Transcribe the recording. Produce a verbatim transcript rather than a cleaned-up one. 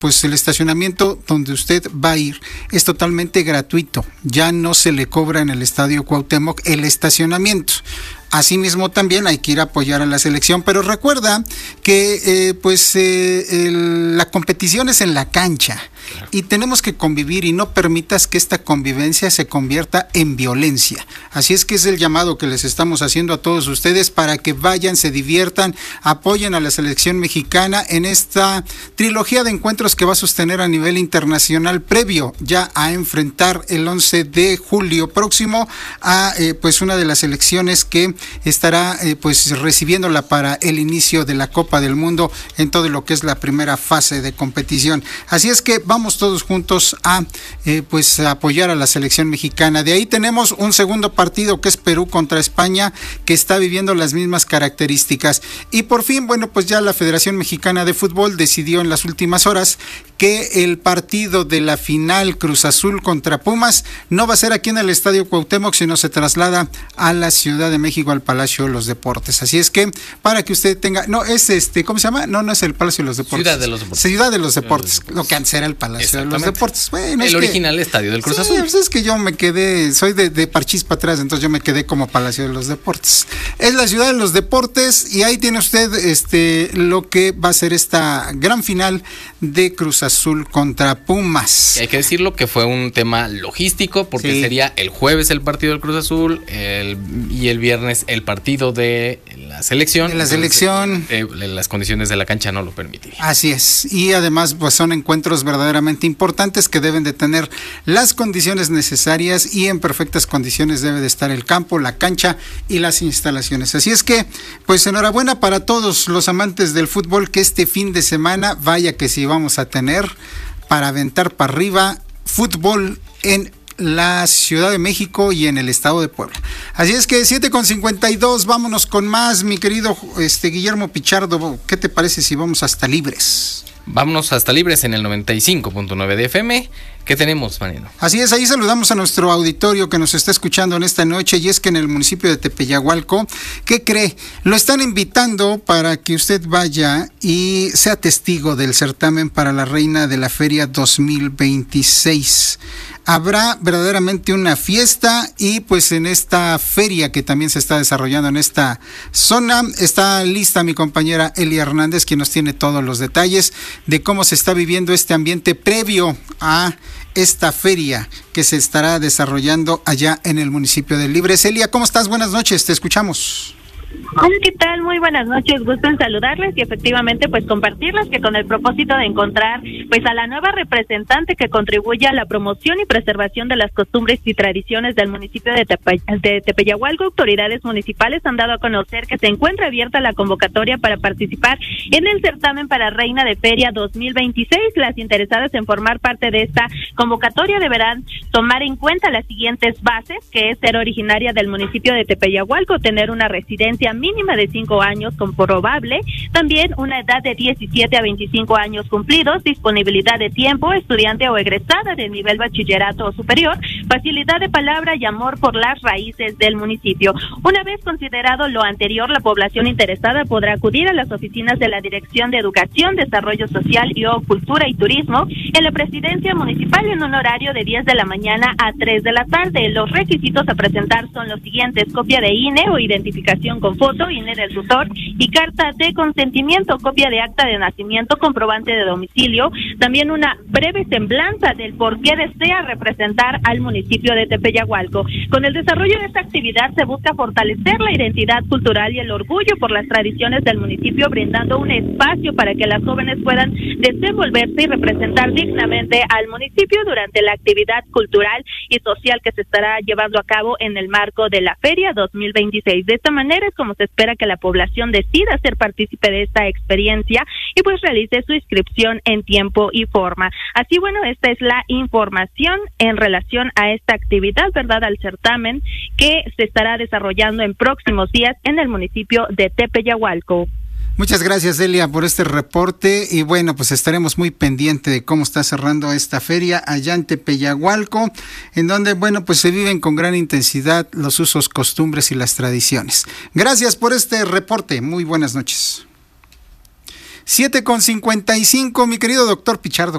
pues el estacionamiento donde usted va a ir es totalmente gratuito. Ya no se le cobra en el Estadio Cuauhtémoc el estacionamiento. Asimismo, también hay que ir a apoyar a la selección, pero recuerda que eh, pues eh, el, la competición es en la cancha. Claro. Y tenemos que convivir y no permitas que esta convivencia se convierta en violencia. Así es que es el llamado que les estamos haciendo a todos ustedes para que vayan, se diviertan, apoyen a la selección mexicana en esta trilogía de encuentros que va a sostener a nivel internacional previo ya a enfrentar el once de julio próximo a eh, pues una de las selecciones que estará eh, pues recibiéndola para el inicio de la Copa del Mundo en todo lo que es la primera fase de competición. Así es que vamos todos juntos a eh, pues a apoyar a la selección mexicana. De ahí tenemos un segundo partido que es Perú contra España, que está viviendo las mismas características. Y por fin, bueno, pues ya la Federación Mexicana de Fútbol decidió en las últimas horas que el partido de la final Cruz Azul contra Pumas no va a ser aquí en el Estadio Cuauhtémoc, sino se traslada a la Ciudad de México, al Palacio de los Deportes. Así es que para que usted tenga, no es este, ¿cómo se llama? No, no es el Palacio de los Deportes. Ciudad de los Deportes. Ciudad de los Deportes, lo que antes era el Palacio de los Deportes. Bueno, el es original que, estadio del Cruz sí, Azul. Pues es que yo me quedé, soy de, de Parchís para atrás, entonces yo me quedé como Palacio de los Deportes. Es la Ciudad de los Deportes y ahí tiene usted este lo que va a ser esta gran final de Cruz Azul contra Pumas. Y hay que decirlo que fue un tema logístico porque sí. Sería el jueves el partido del Cruz Azul el, y el viernes el partido de la selección. De la selección. Eh, las condiciones de la cancha no lo permitirían. Así es. Y además pues son encuentros verdaderamente importantes que deben de tener las condiciones necesarias y en perfectas condiciones debe de estar el campo, la cancha y las instalaciones. Así es que pues enhorabuena para todos los amantes del fútbol que este fin de semana vaya que sí vamos a tener para aventar para arriba fútbol en la Ciudad de México y en el estado de Puebla. Así es que siete con cincuenta y dos, vámonos con más, mi querido este Guillermo Pichardo. ¿Qué te parece si vamos hasta Libres? Vámonos hasta Libres en el noventa y cinco punto nueve de F M. ¿Qué tenemos, Mariano? Así es, ahí saludamos a nuestro auditorio que nos está escuchando en esta noche, y es que en el municipio de Tepeyagualco, ¿qué cree? Lo están invitando para que usted vaya y sea testigo del certamen para la Reina de la Feria dos mil veintiséis. Habrá verdaderamente una fiesta y pues en esta feria que también se está desarrollando en esta zona está lista mi compañera Elia Hernández, quien nos tiene todos los detalles de cómo se está viviendo este ambiente previo a esta feria que se estará desarrollando allá en el municipio de Libres. Elia, ¿cómo estás? Buenas noches, te escuchamos. Hola, ¿qué tal? Muy buenas noches, gusto en saludarles y efectivamente pues compartirles que con el propósito de encontrar pues a la nueva representante que contribuye a la promoción y preservación de las costumbres y tradiciones del municipio de, Tepe, de Tepeyagualco, autoridades municipales han dado a conocer que se encuentra abierta la convocatoria para participar en el certamen para Reina de Feria dos mil veintiséis. Las interesadas en formar parte de esta convocatoria deberán tomar en cuenta las siguientes bases, que es ser originaria del municipio de Tepeyagualco, tener una residencia mínima de cinco años comprobable, también una edad de diecisiete a veinticinco años cumplidos, disponibilidad de tiempo, estudiante o egresada de nivel bachillerato o superior, facilidad de palabra y amor por las raíces del municipio. Una vez considerado lo anterior, la población interesada podrá acudir a las oficinas de la Dirección de Educación, Desarrollo Social y o Cultura y Turismo en la Presidencia Municipal en un horario de diez de la mañana a tres de la tarde. Los requisitos a presentar son los siguientes: copia de I N E o identificación con foto, I N E del tutor y carta de consentimiento, copia de acta de nacimiento, comprobante de domicilio, también una breve semblanza del por qué desea representar al municipio de Tepeyagualco. Con el desarrollo de esta actividad se busca fortalecer la identidad cultural y el orgullo por las tradiciones del municipio, brindando un espacio para que las jóvenes puedan desenvolverse y representar dignamente al municipio durante la actividad cultural y social que se estará llevando a cabo en el marco de la Feria dos mil veintiséis. De esta manera es como se espera que la población decida ser partícipe de esta experiencia y pues realice su inscripción en tiempo y forma. Así, bueno, esta es la información en relación a esta actividad, ¿verdad?, al certamen que se estará desarrollando en próximos días en el municipio de Tepeyagualco. Muchas gracias, Elia, por este reporte y bueno, pues estaremos muy pendientes de cómo está cerrando esta feria allá en Tepeyagualco, en donde, bueno, pues se viven con gran intensidad los usos, costumbres y las tradiciones. Gracias por este reporte, muy buenas noches. siete con cincuenta y cinco, mi querido doctor Pichardo.